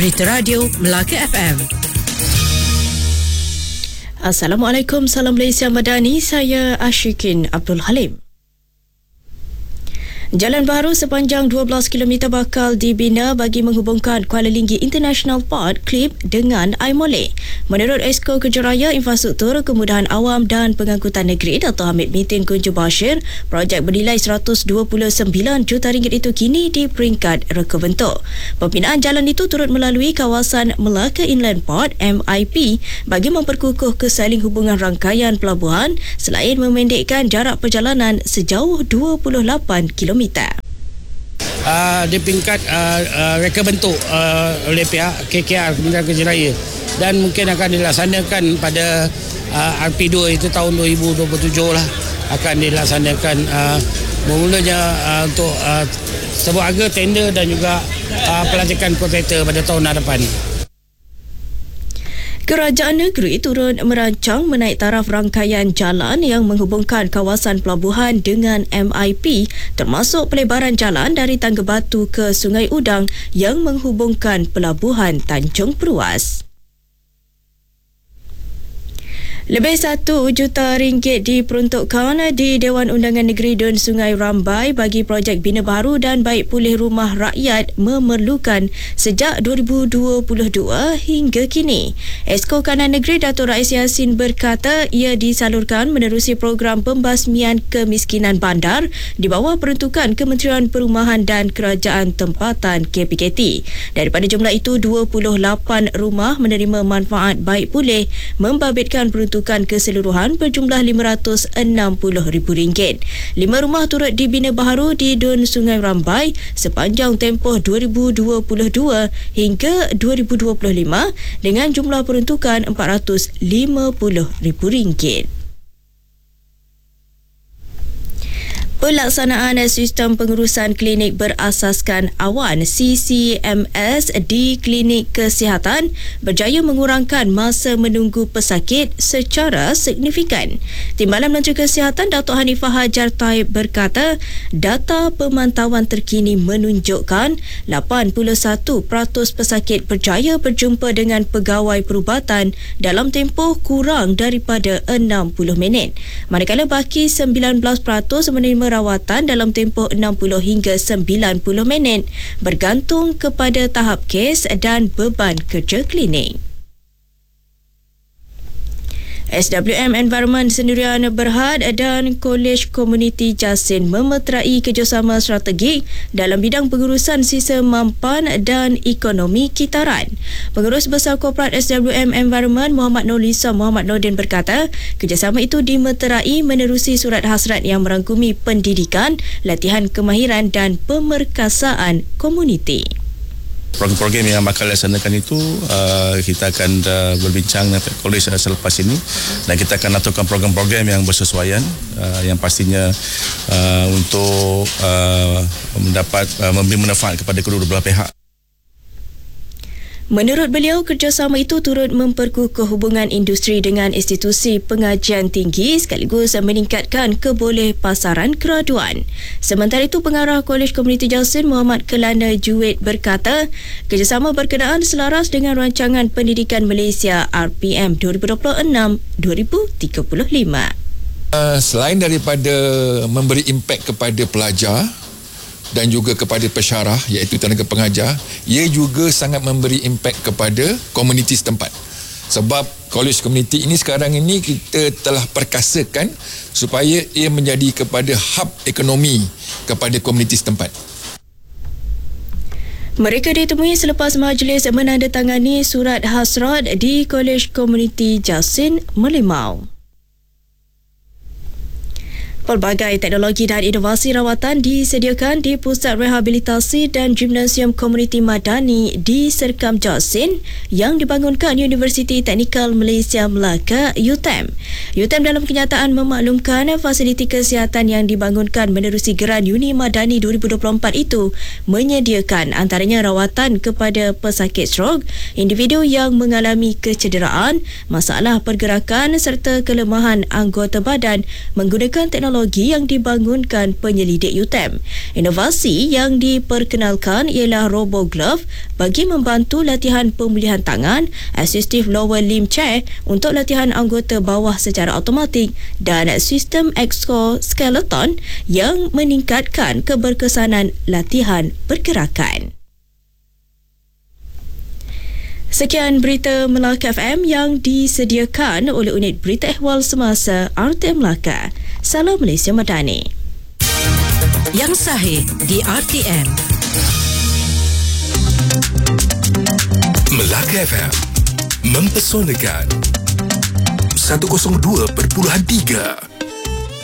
Berita Radio Melaka FM. Assalamualaikum, salam Malaysia Madani. Saya Ashikin Abdul Halim. Jalan baru sepanjang 12 km bakal dibina bagi menghubungkan Kuala Linggi International Port Klip dengan Aimole. Menurut Esko Kejaraya Infrastruktur, Kemudahan Awam dan Pengangkutan Negeri Dato' Hamid Mitin Kunju Bashir, projek bernilai RM129 juta itu kini di peringkat reka bentuk. Pembinaan jalan itu turut melalui kawasan Melaka Inland Port MIP bagi memperkukuh kesaling hubungan rangkaian pelabuhan selain memendekkan jarak perjalanan sejauh 28 km. Di peringkat reka bentuk oleh pihak KKR, Kementerian Kerja Raya, dan mungkin akan dilaksanakan pada RP2 itu tahun 2027 lah akan dilaksanakan bermulanya untuk sebuah harga tender dan juga pelantikan kontraktor pada tahun hadapan. Kerajaan negeri turut merancang menaik taraf rangkaian jalan yang menghubungkan kawasan pelabuhan dengan MIP, termasuk pelebaran jalan dari Tangga Batu ke Sungai Udang yang menghubungkan pelabuhan Tanjung Peruas. Lebih RM1 juta diperuntukkan di Dewan Undangan Negeri Dun Sungai Rambai bagi projek bina baru dan baik pulih rumah rakyat memerlukan sejak 2022 hingga kini. Esko Kanan Negeri Dato' Rais Yassin berkata ia disalurkan menerusi program pembasmian kemiskinan bandar di bawah peruntukan Kementerian Perumahan dan Kerajaan Tempatan KPKT. Daripada jumlah itu, 28 rumah menerima manfaat baik pulih membabitkan peruntukan keseluruhan berjumlah RM560,000. 5 rumah turut dibina baharu di Dun Sungai Rambai sepanjang tempoh 2022 hingga 2025 dengan jumlah peruntukan RM450,000. Pelaksanaan sistem pengurusan klinik berasaskan awan CCMS di klinik kesihatan berjaya mengurangkan masa menunggu pesakit secara signifikan. Timbalan Menteri Kesihatan Dato' Hanifah Hajar Taib berkata, data pemantauan terkini menunjukkan 81% pesakit berjaya berjumpa dengan pegawai perubatan dalam tempoh kurang daripada 60 minit. Manakala baki 19% menerima rawatan dalam tempoh 60 hingga 90 minit bergantung kepada tahap kes dan beban kerja klinik. SWM Environment Sendirian Berhad dan Kolej Komuniti Jasin memeterai kerjasama strategik dalam bidang pengurusan sisa mampan dan ekonomi kitaran. Pengurus Besar Korporat SWM Environment Muhammad Nurlisa Muhammad Nordin berkata, kerjasama itu dimeterai menerusi surat hasrat yang merangkumi pendidikan, latihan kemahiran dan pemerkasaan komuniti. Program-program yang bakal dilaksanakan itu kita akan berbincang dengan kolej selepas ini dan kita akan aturkan program-program yang bersesuaian yang pastinya untuk mendapat memberi manfaat kepada kedua-dua belah pihak. Menurut beliau, kerjasama itu turut memperkukuh hubungan industri dengan institusi pengajian tinggi sekaligus meningkatkan kebolehpasaran graduan. Sementara itu, Pengarah Kolej Komuniti Jasin Muhammad Kelana Juwid berkata, kerjasama berkenaan selaras dengan Rancangan Pendidikan Malaysia RPM 2026-2035. Selain daripada memberi impak kepada pelajar dan juga kepada pesyarah iaitu tenaga pengajar, ia juga sangat memberi impak kepada komuniti setempat. Sebab kolej komuniti ini sekarang ini kita telah perkasakan supaya ia menjadi kepada hub ekonomi kepada komuniti setempat. Mereka ditemui selepas majlis menandatangani surat hasrat di Kolej Komuniti Jasin Merlimau. Pelbagai teknologi dan inovasi rawatan disediakan di Pusat Rehabilitasi dan Gimnasium Komuniti Madani di Serkam Jasin yang dibangunkan Universiti Teknikal Malaysia Melaka UTM. UTM dalam kenyataan memaklumkan fasiliti kesihatan yang dibangunkan menerusi Geran Uni Madani 2024 itu menyediakan antaranya rawatan kepada pesakit strok, individu yang mengalami kecederaan, masalah pergerakan serta kelemahan anggota badan menggunakan teknologi teknologi yang dibangunkan penyelidik UTM. Inovasi yang diperkenalkan ialah RoboGlove bagi membantu latihan pemulihan tangan, Assistive Lower Limb Chair untuk latihan anggota bawah secara automatik dan sistem exoskeleton yang meningkatkan keberkesanan latihan pergerakan. Sekian berita Melaka FM yang disediakan oleh unit berita ehwal semasa RTM Melaka. Salam Malaysia Madani. Yang sahih di RTM. Melaka FM mempesonakan 102.3